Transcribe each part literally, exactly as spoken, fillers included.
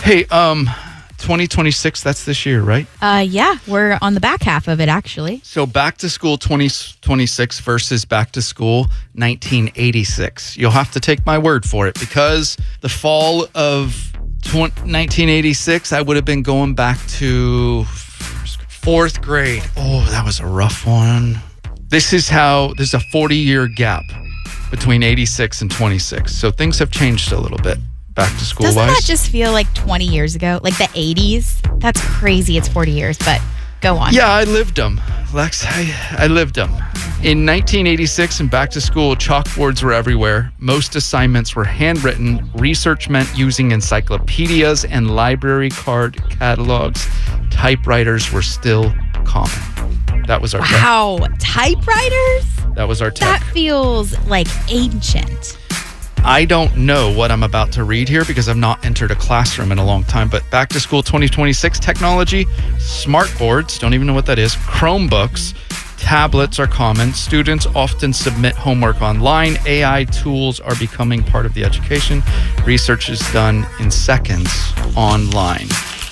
Hey, um, twenty twenty-six, that's this year, right? Uh, yeah, we're on the back half of it, actually. So back to school twenty twenty-six versus back to school nineteen eighty-six. You'll have to take my word for it, because the fall of nineteen eighty-six, I would have been going back to fourth grade. Oh, that was a rough one. This is how, there's a forty-year gap between eighty-six and twenty-six. So things have changed a little bit back to school Doesn't wise. that just feel like twenty years ago? Like the eighties? That's crazy. It's forty years, but go on. Yeah, I lived them. Lex, I, I lived them. In nineteen eighty-six and back to school, chalkboards were everywhere. Most assignments were handwritten. Research meant using encyclopedias and library card catalogs. Typewriters were still common. That was our tech. Wow. Typewriters? That was our That tech. feels like ancient. I don't know what I'm about to read here because I've not entered a classroom in a long time, but back to school twenty twenty-six technology, smart boards, don't even know what that is, Chromebooks, tablets are common. Students often submit homework online. A I tools are becoming part of the education. Research is done in seconds online.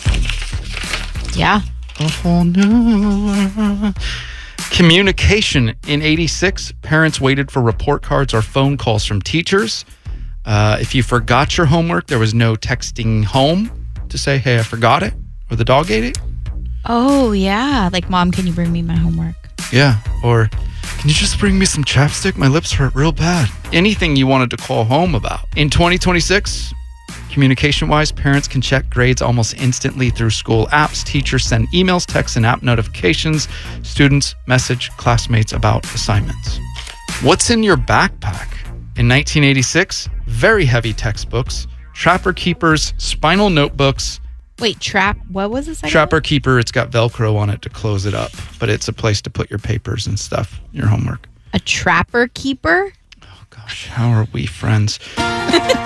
Yeah. A whole new communication in eighty-six. Parents waited for report cards or phone calls from teachers. Uh, if you forgot your homework, there was no texting home to say, hey, I forgot it, or the dog ate it. Oh, yeah. Like, Mom, can you bring me my homework? Yeah. Or can you just bring me some chapstick? My lips hurt real bad. Anything you wanted to call home about. In twenty twenty-six, communication-wise, parents can check grades almost instantly through school apps. Teachers send emails, texts, and app notifications. Students message classmates about assignments. What's in your backpack? In nineteen eighty-six, very heavy textbooks, Trapper Keepers, spinal notebooks. Wait, trap, what was this? Trapper Keeper, it's got Velcro on it to close it up, but it's a place to put your papers and stuff, your homework. A trapper keeper? Oh gosh, how are we friends?